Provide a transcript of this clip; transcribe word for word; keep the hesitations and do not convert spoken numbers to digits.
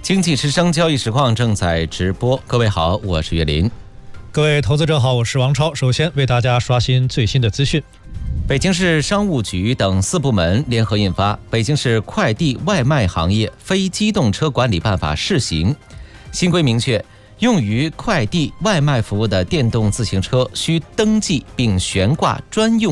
经济之声交易实况正在直播，各位好，我是岳林。 各位投资者好，我是王超。首先为大家刷新最新的资讯。 北京市商务局等四部门联合印发《北京市快递外卖行业非机动车管理办法（试行）》，新规明确，用于快递外卖服务的电动自行车需登记并悬挂专用